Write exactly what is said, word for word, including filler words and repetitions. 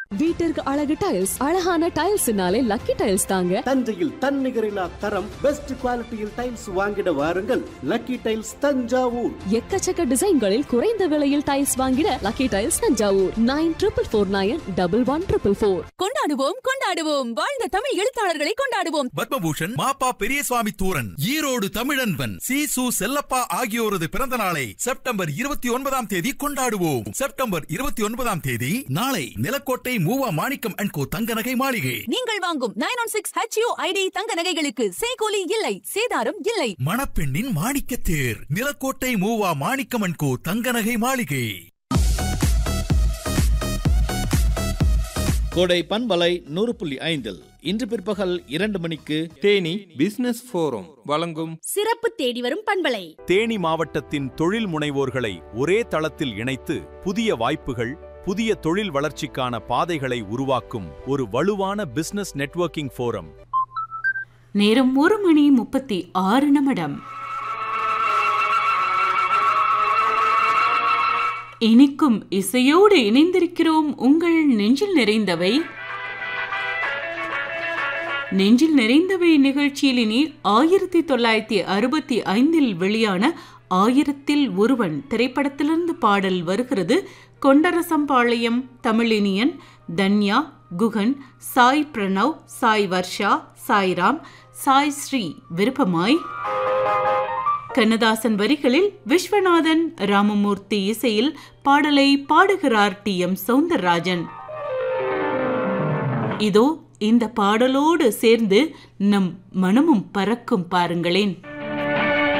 வீட்டிற்கு அழகு டைல்ஸ், அழகான டைல்ஸ்னாலே லக்கி டைல்ஸ் தாங்க. தஞ்சையில் தன்னிகரில்லா தரம், பெஸ்ட் குவாலிட்டியில் டைல்ஸ் வாங்கிட வாருங்கள். Lucky tiles Thanjavur. எக்கச்சக்க டிசைன்களில் குறைந்த விலையில் டைல்ஸ் வாங்கிட lucky tiles Thanjavur. Nine triple four nine double one triple four. கொண்டாடுவோம் கொண்டாடுவோம் வாழ்ந்த தமிழ் எழுத்தாளர்களை கொண்டாடுவோம். பத்மபூஷன் மாப்பா பெரியசுவாமி தூரன், ஈரோடு தமிழன்பன், சி சு செல்லப்பா ஆகியோரது பிறந்த நாளை செப்டம்பர் இருபத்தி ஒன்பதாம் தேதி கொண்டாடுவோம். செப்டம்பர் இருபத்தி ஒன்பதாம் தேதி நாளை நிலக்கோட்டை மூவா மாணிக்கம் அண்ட் கோ தங்க நகை மாளிகை. நீங்கள் வாங்கும் nine one six H U ID தங்க நகைகளுக்கு சேகோலி இல்லை, சேதாரம் இல்லை. மணப்பெண்ணின் மாணிக்க தேர், நிலக்கோட்டை மூவா மாணிக்கம் அண்ட் கோ தங்க நகை மாளிகை. கோடை பண்பலை நூறு புள்ளி ஐந்தில் இன்று பிற்பகல் இரண்டு மணிக்கு தேனி பிசினஸ் போரம் வழங்கும் சிறப்பு தேடி வரும் பண்பலை. தேனி மாவட்டத்தின் தொழில் முனைவோர்களை ஒரே தளத்தில் இணைத்து புதிய வாய்ப்புகள், புதிய தொழில் வளர்ச்சிக்கான பாதைகளை உருவாக்கும் ஒரு வலுவான பிசினஸ் நெட்வொர்க்கிங் போரம். நேரம் ஒரு மணி முப்பத்தி ஆறு நிமிடம். இனிக்கும் இசையோடு இணைந்திருக்கிறோம். உங்கள் நெஞ்சில் நிறைந்தவை. நெஞ்சில் நிறைந்தவை நிகழ்ச்சியில் இனி ஆயிரத்தி தொள்ளாயிரத்தி அறுபத்தி ஐந்தில் வெளியான ஆயிரத்தில் ஒருவன் திரைப்படத்திலிருந்து பாடல் வருகிறது. கொண்டரசம்பாளையம் தமிழினியன், தன்யா, குகன், சாய் பிரணவ், சாய் வர்ஷா, சாய்ராம், சாய் ஸ்ரீ விருப்பமாய். கண்ணதாசன் வரிகளில் விஸ்வநாதன் ராமமூர்த்தி இசையில் பாடலை பாடுகிறார் டி எம் சௌந்தரராஜன். இதோ இந்த பாடலோடு சேர்ந்து நம் மனமும் பறக்கும் பாருங்களேன்.